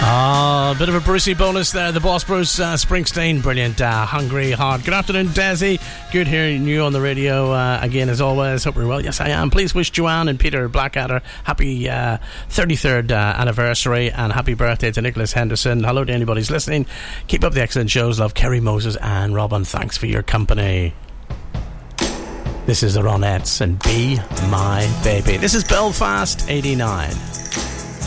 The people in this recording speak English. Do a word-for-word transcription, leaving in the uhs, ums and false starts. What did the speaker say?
Ah, a bit of a Brucey bonus there. The boss Bruce uh, Springsteen. Brilliant. Uh, hungry Heart. Good afternoon, Desi. Good hearing you on the radio uh, again as always. Hope you're well. Yes, I am. Please wish Joanne and Peter Blackadder happy uh, thirty-third uh, anniversary and happy birthday to Nicholas Henderson. Hello to anybody who's listening. Keep up the excellent shows. Love, Kerry Moses and Robin. Thanks for your company. This is the Ronettes and Be My Baby. This is Belfast eighty-nine.